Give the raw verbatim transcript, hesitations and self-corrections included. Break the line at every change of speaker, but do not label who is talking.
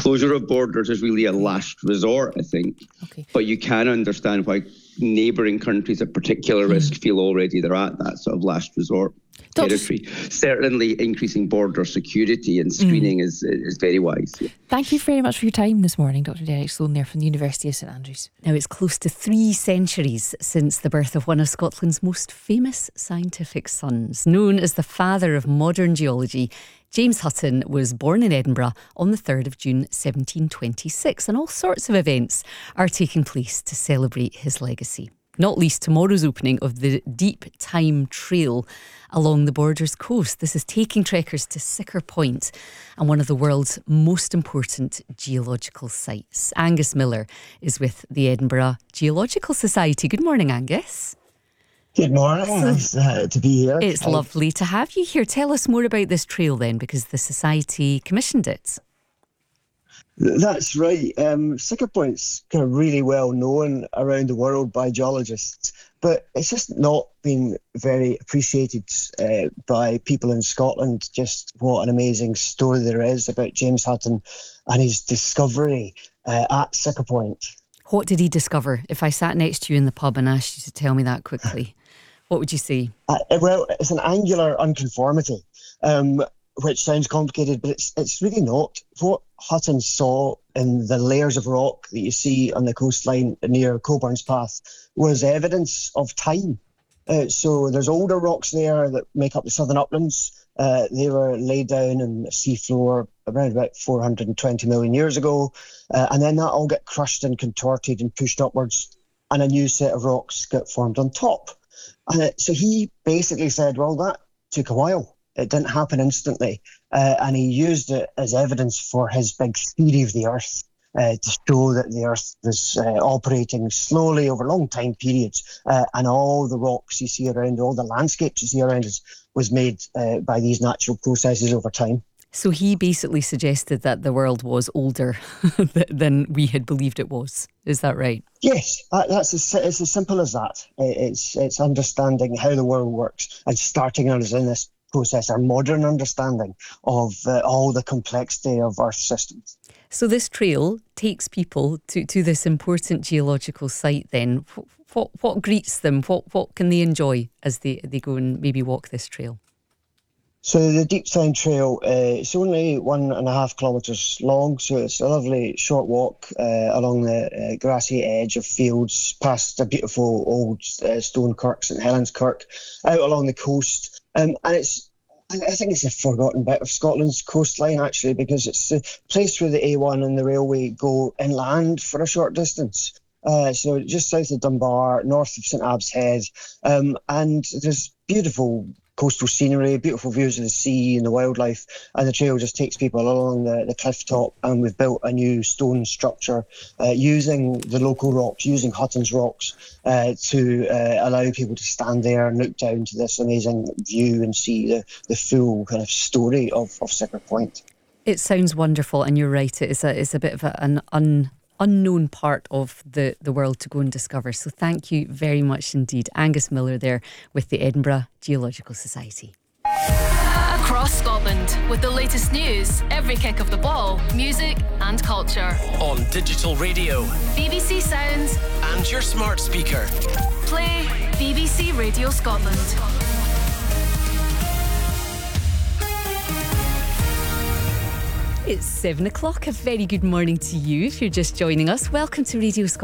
closure of borders is really a last resort, I think.
Okay.
But you can understand why neighbouring countries at particular risk mm. feel already they're at that sort of last resort territory. Certainly increasing border security and screening mm. is is very wise. Yeah.
Thank you very much for your time this morning, Doctor Derek Sloan there from the University of St Andrews. Now it's close to three centuries since the birth of one of Scotland's most famous scientific sons. Known as the father of modern geology, James Hutton was born in Edinburgh on the third of June seventeen twenty-six, and all sorts of events are taking place to celebrate his legacy. Not least tomorrow's opening of the Deep Time Trail along the Borders coast. This is taking trekkers to Siccar Point and one of the world's most important geological sites. Angus Miller is with the Edinburgh Geological Society. Good morning, Angus.
Good morning. Nice uh, to be here.
It's Thanks. Lovely to have you here. Tell us more about this trail then, because the Society commissioned it.
That's right. Um, Siccar Point's kind of really well known around the world by geologists, but it's just not been very appreciated uh, by people in Scotland, just what an amazing story there is about James Hutton and his discovery uh, at Siccar Point.
What did he discover? If I sat next to you in the pub and asked you to tell me that quickly, what would you say?
Uh, well, it's an angular unconformity. Um, which sounds complicated, but it's it's really not. What Hutton saw in the layers of rock that you see on the coastline near Coburn's Path was evidence of time. Uh, so there's older rocks there that make up the southern uplands. Uh, they were laid down in the seafloor around about four hundred twenty million years ago, uh, and then that all got crushed and contorted and pushed upwards, and a new set of rocks got formed on top. And it, so he basically said, well, that took a while. It didn't happen instantly, uh, and he used it as evidence for his big theory of the Earth uh, to show that the Earth was uh, operating slowly over long time periods, uh, and all the rocks you see around, all the landscapes you see around us was made uh, by these natural processes over time.
So he basically suggested that the world was older than we had believed it was. Is that right?
Yes, that, that's as, it's as simple as that. It's, it's understanding how the world works and starting us in this process, our modern understanding of uh, all the complexity of Earth systems.
So this trail takes people to, to this important geological site then. What, what, what greets them? What what can they enjoy as they, they go and maybe walk this trail?
So the Deep Time Trail, uh, it's only one and a half kilometres long, so it's a lovely short walk uh, along the uh, grassy edge of fields, past a beautiful old uh, stone kirk, St Helens Kirk, out along the coast. Um, and it's, I think it's a forgotten bit of Scotland's coastline, actually, because it's the place where the A one and the railway go inland for a short distance. Uh, so just south of Dunbar, north of St Abbs Head. Um, and there's beautiful coastal scenery, beautiful views of the sea and the wildlife, and the trail just takes people along the, the cliff top, and we've built a new stone structure uh, using the local rocks, using Hutton's rocks uh, to uh, allow people to stand there and look down to this amazing view and see the, the full kind of story of, of Siccar Point.
It sounds wonderful, and you're right, it's a, it's a bit of a, an un unknown part of the, the world to go and discover. So thank you very much indeed. Angus Miller there with the Edinburgh Geological Society.
Across Scotland with the latest news, every kick of the ball, music and culture.
On digital radio,
B B C Sounds
and your smart speaker.
Play B B C Radio Scotland.
It's seven o'clock. A very good morning to you if you're just joining us. Welcome to Radio Scotland.